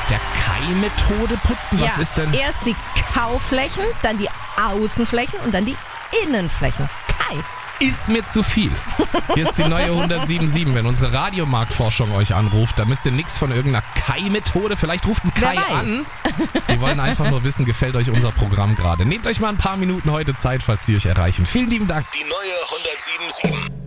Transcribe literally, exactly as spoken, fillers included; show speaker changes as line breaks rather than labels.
der Kai-Methode putzen? Was
ja,
ist denn?
Erst die Kauflächen, dann die Außenflächen und dann die Innenflächen. Kai.
Ist mir zu viel. Hier ist die neue hundertsieben Komma sieben. Wenn unsere Radiomarktforschung euch anruft, da müsst ihr nichts von irgendeiner Kai-Methode. Vielleicht ruft ein Kai an. Die wollen einfach nur wissen, gefällt euch unser Programm gerade. Nehmt euch mal ein paar Minuten heute Zeit, falls die euch erreichen. Vielen lieben Dank.
Die neue hundertsieben Komma sieben.